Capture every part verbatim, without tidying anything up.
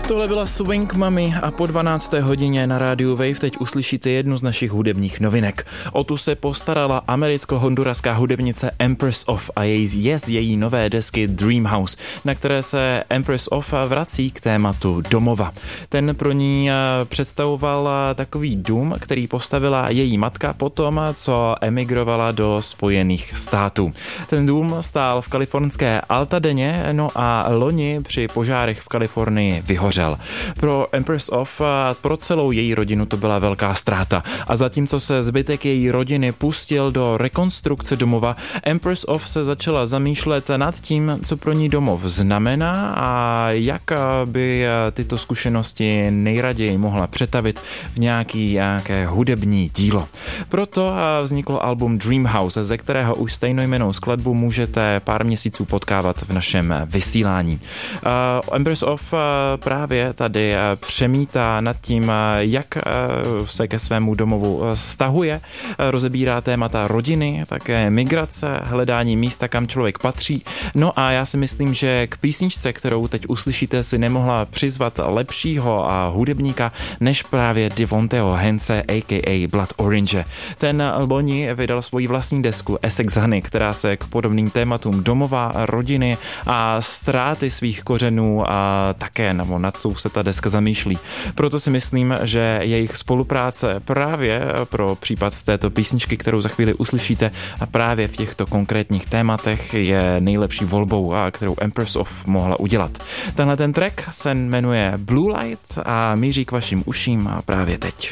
Tohle byla Swing Mami a po dvanácté hodině na rádiu Wave teď uslyšíte jednu z našich hudebních novinek. O tu se postarala americko-honduraská hudebnice Empress of a její, je z její nové desky Dream House, na které se Empress of vrací k tématu domova. Ten pro ní představoval takový dům, který postavila její matka potom, co emigrovala do Spojených států. Ten dům stál v kalifornské Altadeně, no a loni při požárech v Kalifornii vyhořel. Pro Empress of, pro celou její rodinu to byla velká ztráta. A zatímco se zbytek její rodiny pustil do rekonstrukce domova, Empress of se začala zamýšlet nad tím, co pro ní domov znamená a jak by tyto zkušenosti nejraději mohla přetavit v nějaký, nějaké hudební dílo. Proto vzniklo album Dream House, ze kterého už stejnojmennou skladbu můžete pár měsíců potkávat v našem vysílání. Empress of právě tady přemítá nad tím, jak se ke svému domovu stahuje, rozebírá témata rodiny, také migrace, hledání místa, kam člověk patří. No a já si myslím, že k písničce, kterou teď uslyšíte, si nemohla přizvat lepšího a hudebníka než právě Devonteho Hence a k a. Blood Orange. Ten loni vydal svoji vlastní desku Essex Honey, která se k podobným tématům domova, rodiny a ztráty svých kořenů a také nebo nad co se ta deska zamýšlí. Proto si myslím, že jejich spolupráce právě pro případ této písničky, kterou za chvíli uslyšíte, a právě v těchto konkrétních tématech je nejlepší volbou, a kterou Empress of mohla udělat. Tenhle ten track se jmenuje Blue Light a míří k vašim uším a právě teď.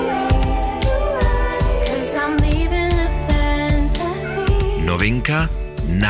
Novinka